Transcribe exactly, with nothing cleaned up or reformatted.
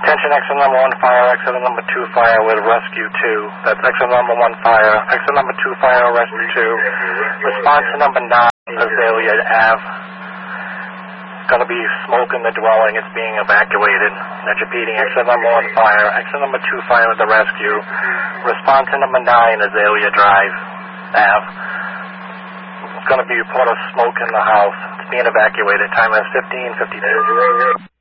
Attention, exit number one fire, exit number two fire with rescue two. That's exit number one fire, exit number two fire, rescue two. Response to number nine, Azalea Ave. Going to be smoke in the dwelling. It's being evacuated. That's repeating, exit number one fire, exit number two fire with the rescue. Response to number nine, Azalea Drive, Ave. It's going to be a report of smoke in the house. It's being evacuated. Time is fifteen fifty-two.